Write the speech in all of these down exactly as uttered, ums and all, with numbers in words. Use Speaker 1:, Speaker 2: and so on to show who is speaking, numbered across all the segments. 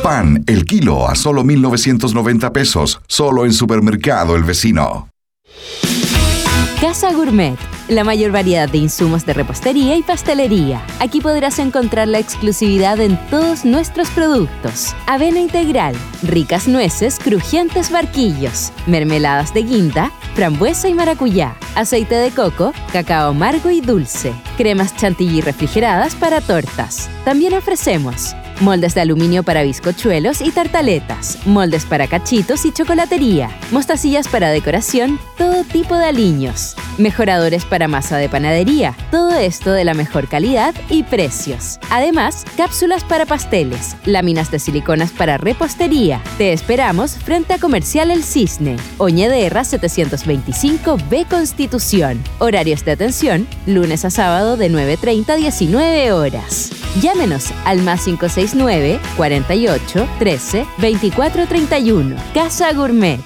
Speaker 1: Pan, el kilo a solo mil novecientos noventa pesos, solo en Supermercado El Vecino.
Speaker 2: Casa Gourmet, la mayor variedad de insumos de repostería y pastelería. Aquí podrás encontrar la exclusividad en todos nuestros productos. Avena integral, ricas nueces, crujientes barquillos, mermeladas de guinda, frambuesa y maracuyá, aceite de coco, cacao amargo y dulce, cremas chantilly refrigeradas para tortas. También ofrecemos moldes de aluminio para bizcochuelos y tartaletas, moldes para cachitos y chocolatería, mostacillas para decoración, todo tipo de aliños, mejoradores para masa de panadería, todo esto de la mejor calidad y precios. Además, cápsulas para pasteles, láminas de siliconas para repostería. Te esperamos frente a Comercial El Cisne, Oñederra setecientos veinticinco B Constitución. Horarios de atención, lunes a sábado de nueve treinta a diecinueve horas. Llámenos al más cinco seis nueve, cuarenta y ocho, trece, veinticuatro treinta y uno. Casa Gourmet.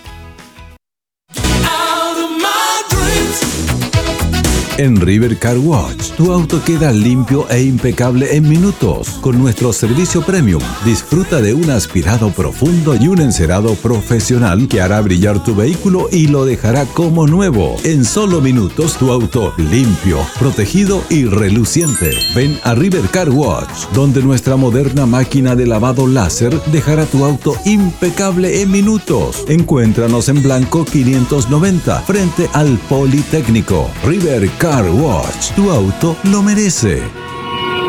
Speaker 3: En River Car Wash, tu auto queda limpio e impecable en minutos. Con nuestro servicio premium, disfruta de un aspirado profundo y un encerado profesional que hará brillar tu vehículo y lo dejará como nuevo. En solo minutos, tu auto limpio, protegido y reluciente. Ven a River Car Wash, donde nuestra moderna máquina de lavado láser dejará tu auto impecable en minutos. Encuéntranos en Blanco quinientos noventa, frente al Politécnico. River Car Wash, tu auto lo merece.